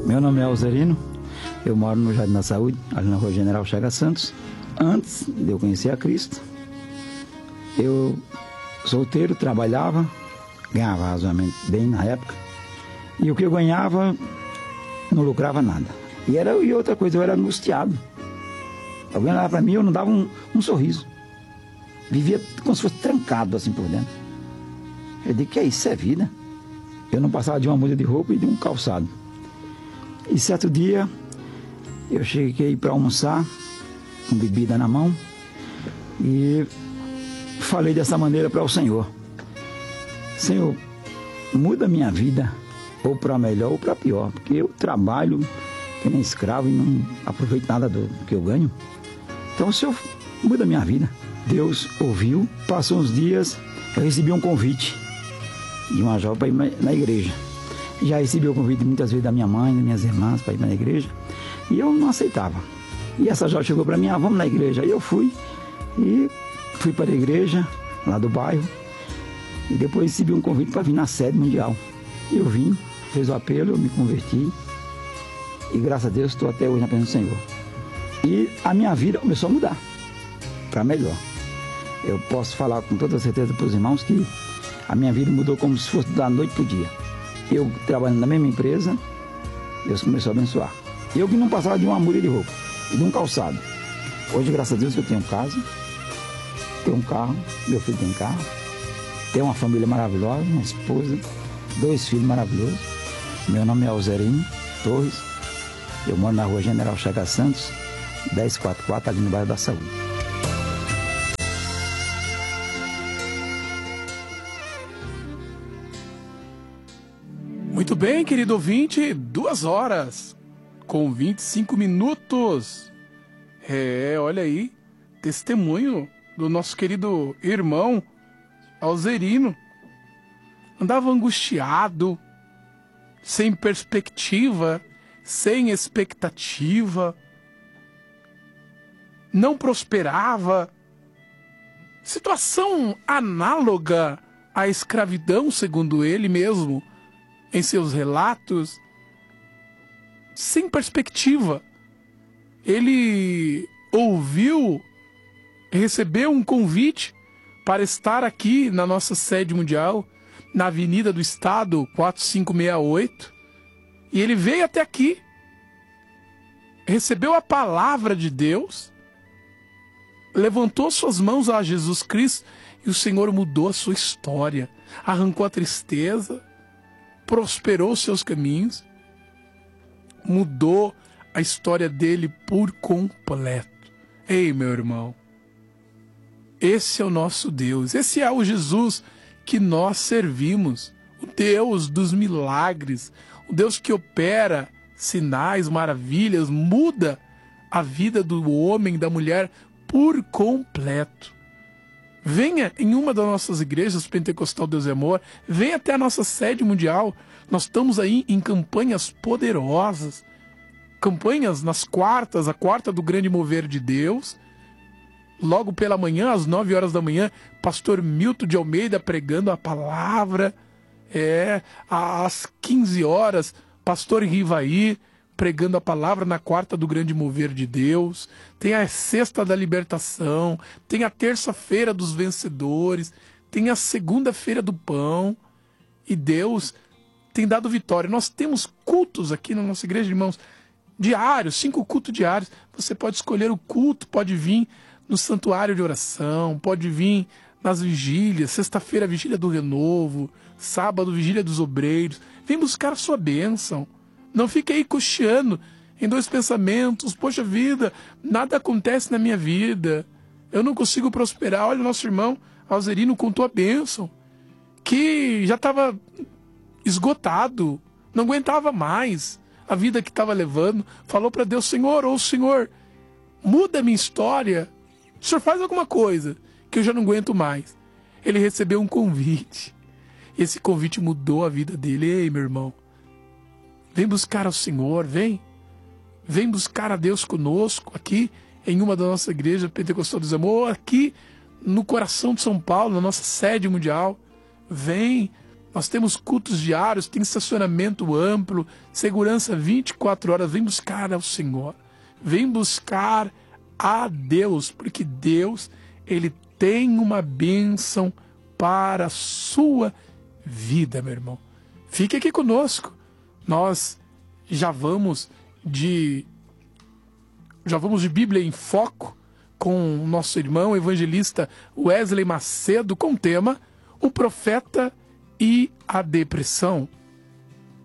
Meu nome é Alzerino, eu moro no Jardim da Saúde, ali na Rua General Chagas Santos. Antes de eu conhecer a Cristo, eu solteiro, trabalhava, ganhava razoavelmente bem na época, e o que eu ganhava não lucrava nada. E outra coisa, eu era angustiado. Alguém olhava para mim, eu não dava um sorriso. Vivia como se fosse trancado assim por dentro. Eu digo, que é isso? É vida. Eu não passava de uma muda de roupa e de um calçado. E certo dia, eu cheguei para almoçar, com bebida na mão, e falei dessa maneira para o Senhor: Senhor, muda minha vida, ou para melhor ou para pior, porque eu trabalho que nem escravo e não aproveito nada do que eu ganho. Então o Senhor muda minha vida. Deus ouviu, passou uns dias, eu recebi um convite de uma jovem para ir na igreja. Já recebi o convite muitas vezes da minha mãe, das minhas irmãs para ir na igreja, e eu não aceitava. E essa jovem chegou para mim: vamos na igreja. Aí eu fui para a igreja lá do bairro, e depois recebi um convite para vir na sede mundial. Eu vim, fez o apelo, eu me converti, e graças a Deus estou até hoje na presença do Senhor. E a minha vida começou a mudar para melhor. Eu posso falar com toda certeza para os irmãos que a minha vida mudou como se fosse da noite para o dia. Eu trabalhando na mesma empresa, Deus começou a abençoar. Eu que não passava de uma muda de roupa e de um calçado. Hoje, graças a Deus, eu tenho casa, tenho um carro, meu filho tem carro, tenho uma família maravilhosa, uma esposa, 2 filhos maravilhosos. Meu nome é Alzerino Torres, eu moro na Rua General Chagas Santos, 1044, ali no bairro da Saúde. Muito bem, querido ouvinte, 2 horas com 25 minutos. Olha aí, testemunho do nosso querido irmão Alzerino. Andava angustiado, sem perspectiva, sem expectativa, não prosperava. Situação análoga à escravidão, segundo ele mesmo, em seus relatos, sem perspectiva. Ele recebeu um convite para estar aqui na nossa sede mundial, na Avenida do Estado, 4568, e ele veio até aqui, recebeu a palavra de Deus, levantou suas mãos a Jesus Cristo, e o Senhor mudou a sua história, arrancou a tristeza, prosperou seus caminhos, mudou a história dele por completo. Ei, meu irmão, esse é o nosso Deus, esse é o Jesus que nós servimos, o Deus dos milagres, o Deus que opera sinais, maravilhas, muda a vida do homem, da mulher por completo. Venha em uma das nossas igrejas, Pentecostal Deus e Amor, venha até a nossa sede mundial. Nós estamos aí em campanhas poderosas, campanhas nas quartas, a quarta do grande mover de Deus. Logo pela manhã, às 9 horas da manhã, pastor Milton de Almeida pregando a palavra. Às 15 horas, pastor Rivaí pregando a palavra na quarta do grande mover de Deus. Tem a sexta da libertação, tem a terça-feira dos vencedores, tem a segunda-feira do pão, e Deus tem dado vitória. Nós temos cultos aqui na nossa igreja, irmãos, diários, 5 cultos diários. Você pode escolher o culto, pode vir no santuário de oração, pode vir nas vigílias, sexta-feira vigília do renovo, sábado vigília dos obreiros. Vem buscar a sua bênção. Não fique aí cocheando em 2 pensamentos: poxa vida, nada acontece na minha vida, eu não consigo prosperar. Olha, o nosso irmão Alzerino contou a bênção, que já estava esgotado, não aguentava mais a vida que estava levando. Falou para Deus: Senhor, muda a minha história, o Senhor faz alguma coisa, que eu já não aguento mais. Ele recebeu um convite, esse convite mudou a vida dele. Ei, meu irmão, vem buscar ao Senhor, vem buscar a Deus conosco, aqui em uma da nossa igreja Pentecostal Deus e Amor, aqui no coração de São Paulo, na nossa sede mundial. Vem, Nós temos cultos diários, tem estacionamento amplo, segurança 24 horas. Vem buscar ao Senhor. Vem buscar a Deus, porque Deus, Ele tem uma bênção para a sua vida, meu irmão. Fique aqui conosco. Nós já vamos de Bíblia em Foco com o nosso irmão evangelista Wesley Macedo com o tema O Profeta e a Depressão.